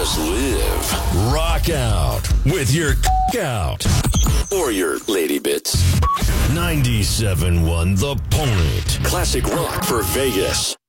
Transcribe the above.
just live. Rock out with your out. Or your lady bits. 97.1 The Point. Classic rock for Vegas.